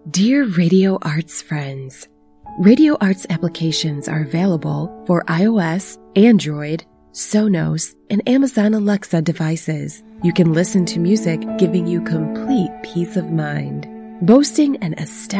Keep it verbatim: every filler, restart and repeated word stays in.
Dear Radio Arts friends, Radio Arts applications are available for iOS, Android, Sonos, and Amazon Alexa devices. You can listen to music, giving you complete peace of mind. Boasting an astounding